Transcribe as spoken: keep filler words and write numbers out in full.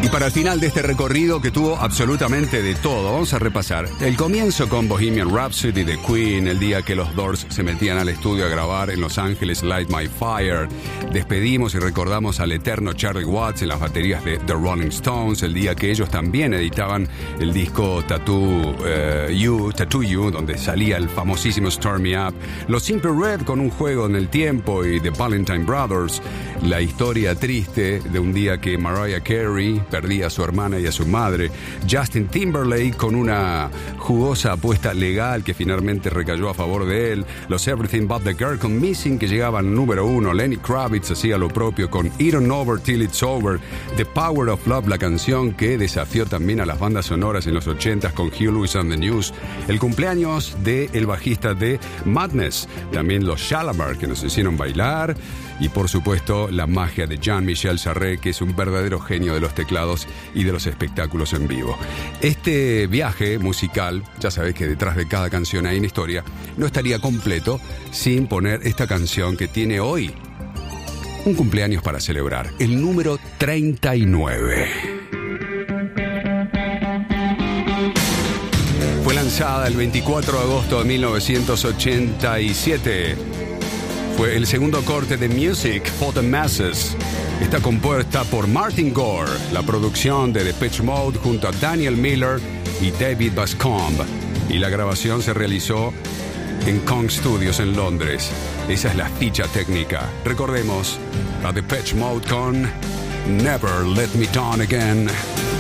Y para el final de este recorrido que tuvo absolutamente de todo, vamos a repasar el comienzo con Bohemian Rhapsody de Queen, el día que los Doors se metían al estudio a grabar en Los Ángeles Light My Fire. Despedimos y recordamos al eterno Charlie Watts en las baterías de The Rolling Stones, el día que ellos también editaban el disco Tattoo uh, You, Tattoo You, donde salía el famosísimo Start Me Up. Los Simple Red con Un Juego en el Tiempo y The Valentine Brothers, la historia triste de un día que Mariah Carey perdía a su hermana y a su madre. Justin Timberlake con una jugosa apuesta legal que finalmente recayó a favor de él. Los Everything But the Girl con Missing, que llegaban número uno. Lenny Kravitz hacía lo propio con It Don't Over Till It's Over. The Power of Love, la canción que desafió también a las bandas sonoras en los ochentas con Huey Lewis and the News. El cumpleaños del el bajista de Madness. También los Shalamar, que nos hicieron bailar. Y por supuesto la magia de Jean-Michel Jarre, que es un verdadero genio de los teclados y de los espectáculos en vivo. Este viaje musical, ya sabéis que detrás de cada canción hay una historia, no estaría completo sin poner esta canción que tiene hoy un cumpleaños para celebrar, el número treinta y nueve. Fue lanzada el veinticuatro de agosto de mil novecientos ochenta y siete. Fue el segundo corte de Music for the Masses. Está compuesta por Martin Gore, la producción de Depeche Mode junto a Daniel Miller y David Bascombe. Y la grabación se realizó en Kong Studios en Londres. Esa es la ficha técnica. Recordemos a Depeche Mode con Never Let Me Down Again.